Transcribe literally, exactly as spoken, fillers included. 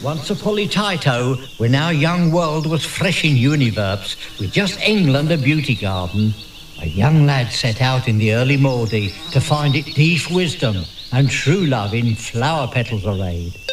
Once a Polytaito, when our young world was fresh in univerbs, with just England a beauty garden, a young lad set out in the early Maudie to find it deep wisdom and true love in flower petals arrayed.